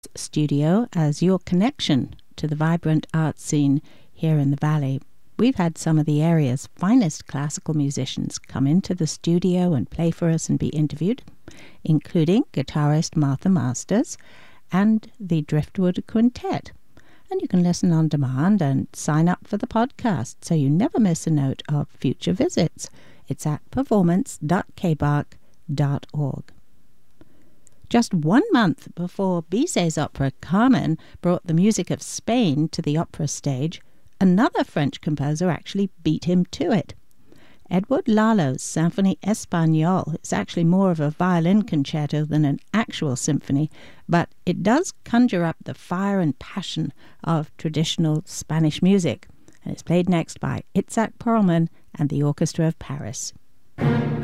studio as your connection to the vibrant art scene here in the Valley. We've had some of the area's finest classical musicians come into the studio and play for us and be interviewed, including guitarist Martha Masters and the Driftwood Quintet. And you can listen on demand and sign up for the podcast so you never miss a note of future visits. It's at performance.kbark.org. Just 1 month before Bizet's opera Carmen brought the music of Spain to the opera stage, another French composer actually beat him to it. Edward Lalo's Symphonie Espagnole is actually more of a violin concerto than an actual symphony, but it does conjure up the fire and passion of traditional Spanish music, and it's played next by Itzhak Perlman and the Orchestra of Paris.